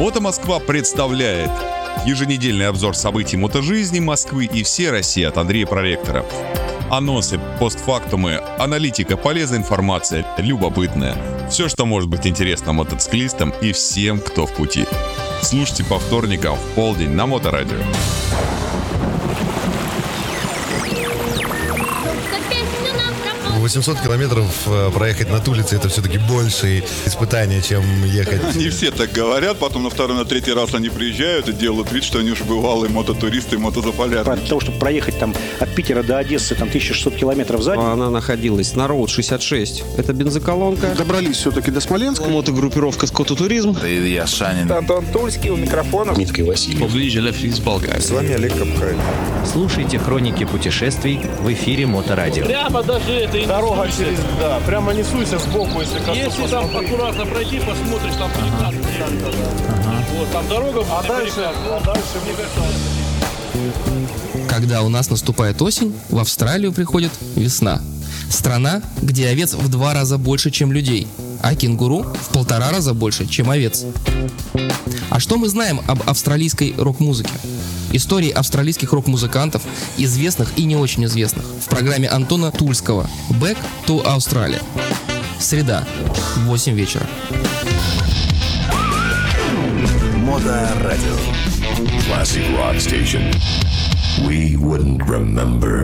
Мото Москва представляет еженедельный обзор событий мотожизни Москвы и всей России от Андрея Проректора. Анонсы, постфактумы, аналитика, полезная информация, любопытная. Все, что может быть интересно мотоциклистам и всем, кто в пути. Слушайте по вторникам в полдень на Моторадио. 800 километров проехать на Тулице — это все-таки большие испытания, чем ехать. Не все так говорят, потом на второй, на третий раз они приезжают и делают вид, что они уже бывалые мототуристы и мотозаполярники. Для того, чтобы проехать там от Питера до Одессы, там 1600 километров за день. Она находилась на Роуд 66. Это бензоколонка. Добрались все-таки до Смоленска. Мотогруппировка «Скототуризм». Илья Шанин. Антон Тульский у микрофона. Дмитрий Васильев. С вами Олег Капхай. Слушайте хроники путешествий в эфире Моторадио. Прямо даже это Дорога через, да, прямо не суйся сбоку, если там аккуратно пройти, посмотришь, там 15 метров. Вот, там дорога. А дальше Когда у нас наступает осень, в Австралию приходит весна. Страна, где овец в 2 раза больше, чем людей, а кенгуру в 1,5 раза больше, чем овец. А что мы знаем об австралийской рок-музыке? Истории австралийских рок-музыкантов, известных и не очень известных, в программе Антона Тульского «Back to Australia». Среда, 8 вечера. Моторадио. Classic Rock Station. We wouldn't remember.